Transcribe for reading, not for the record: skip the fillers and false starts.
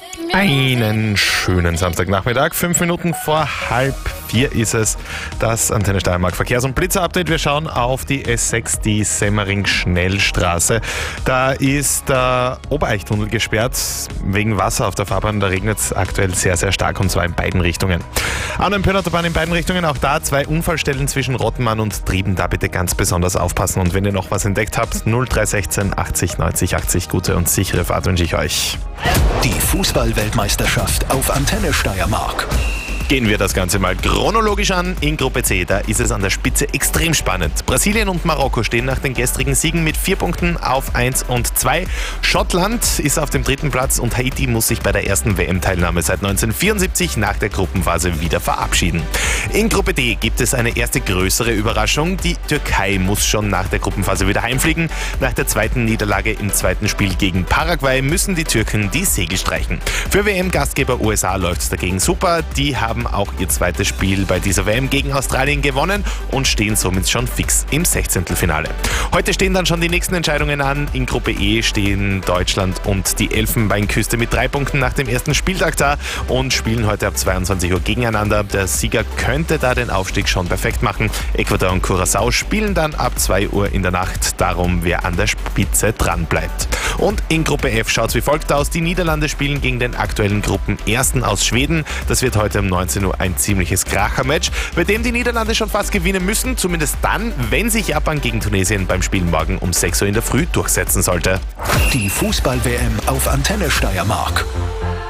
Einen schönen Samstagnachmittag, 5 Minuten vor 3:30 ist es, das Antenne Steiermark Verkehrs- und Blitzer-Update. Wir schauen auf die S6, die Semmering-Schnellstraße. Da ist der Obereichtunnel gesperrt wegen Wasser auf der Fahrbahn. Da regnet es aktuell sehr, sehr stark und zwar in beiden Richtungen. An der Pönaterbahn in beiden Richtungen, auch da 2 Unfallstellen zwischen Rottenmann und Trieben. Da bitte ganz besonders aufpassen. Und wenn ihr noch was entdeckt habt, 0316 80 90 80. Gute und sichere Fahrt wünsche ich euch. Die Fußball-Weltmeisterschaft auf Antenne Steiermark. Gehen wir das Ganze mal chronologisch an. In Gruppe C, da ist es an der Spitze extrem spannend. Brasilien und Marokko stehen nach den gestrigen Siegen mit 4 Punkten auf 1 und 2. Schottland ist auf dem 3. Platz und Haiti muss sich bei der ersten WM-Teilnahme seit 1974 nach der Gruppenphase wieder verabschieden. In Gruppe D gibt es eine erste größere Überraschung. Die Türkei muss schon nach der Gruppenphase wieder heimfliegen. Nach der zweiten Niederlage im zweiten Spiel gegen Paraguay müssen die Türken die Segel streichen. Für WM-Gastgeber USA läuft es dagegen super. Die haben auch ihr zweites Spiel bei dieser WM gegen Australien gewonnen und stehen somit schon fix im 16. Finale. Heute stehen dann schon die nächsten Entscheidungen an. In Gruppe E stehen Deutschland und die Elfenbeinküste mit 3 Punkten nach dem ersten Spieltag da und spielen heute ab 22 Uhr gegeneinander. Der Sieger könnte da den Aufstieg schon perfekt machen. Ecuador und Curaçao spielen dann ab 2 Uhr in der Nacht. Darum, wer an der Spitze dran bleibt. Und in Gruppe F schaut es wie folgt aus. Die Niederlande spielen gegen den aktuellen Gruppenersten aus Schweden. Das wird heute um 19 Uhr ein ziemliches Kracher-Match, bei dem die Niederlande schon fast gewinnen müssen. Zumindest dann, wenn sich Japan gegen Tunesien beim Spiel morgen um 6 Uhr in der Früh durchsetzen sollte. Die Fußball-WM auf Antenne Steiermark.